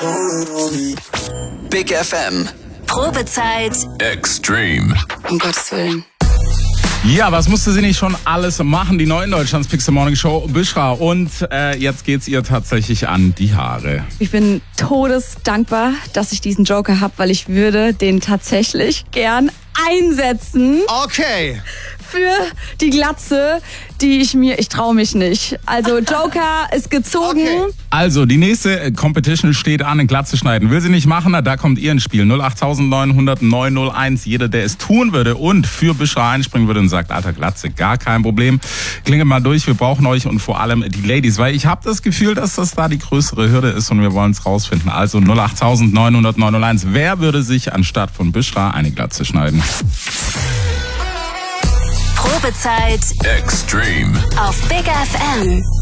Big FM. Probezeit. Extreme. Um Gottes Willen. Ja, was musste sie nicht schon alles machen? Die neuen Deutschlands Pixel Morning Show, Bishra. Und jetzt geht's ihr tatsächlich an die Haare. Ich bin todesdankbar, dass ich diesen Joker habe, weil ich würde den tatsächlich gern einsetzen. Okay. Für die Glatze, ich traue mich nicht. Also Joker ist gezogen. Okay. Also, die nächste Competition steht an, eine Glatze schneiden. Will sie nicht machen? Na, da kommt ihr ins Spiel. 08900 901. Jeder, der es tun würde und für Bishra einspringen würde und sagt, alter Glatze, gar kein Problem. Klingelt mal durch, wir brauchen euch und vor allem die Ladies. Weil ich habe das Gefühl, dass das da die größere Hürde ist und wir wollen es rausfinden. Also 08900 901. Wer würde sich anstatt von Bishra eine Glatze schneiden? Probezeit. Extreme. Auf Big FM.